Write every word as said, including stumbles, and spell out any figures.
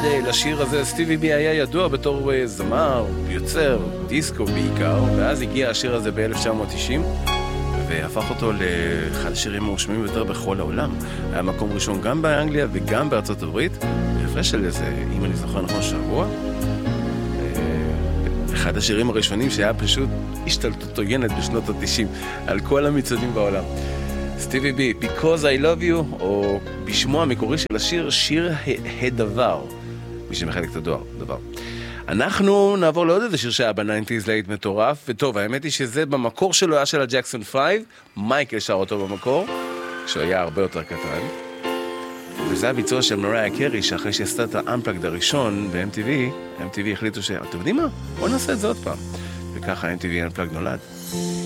לשיר הזה סטיבי בי היה ידוע בתור זמר, יוצר, דיסקו בעיקר, ואז הגיע השיר הזה ב-אלף תשע מאות תשעים, והפך אותו לאחד השירים המושמעים יותר בכל העולם. היה מקום ראשון גם באנגליה וגם בארצות הברית, בהפרש של איזה, אם אני זוכר נכון, שבוע. אחד השירים הראשונים שהיה פשוט השתלטות עוינת בשנות ה-תשעים על כל המצעדים בעולם. סטיבי בי, Because I Love You, או בשמו המקורי של השיר, שיר הדבר, מי שמחלק את הדואר, דבר. אנחנו נעבור לעוד איזה שיר שהיה ב-תשעים להיט מטורף, וטוב, האמת היא שזה במקור שלו היה של הג'קסון פייב, מייקל שר אותו במקור, כשהוא היה הרבה יותר קטן, וזה הביצוע של מריה קרי, שאחרי שעשתה את האמפלגד הראשון ב-אם טי וי, אם טי וי החליטו ש... אתם יודעים מה? בואו נעשה את זה עוד פעם. וככה אם טי וי אמפלגד נולד.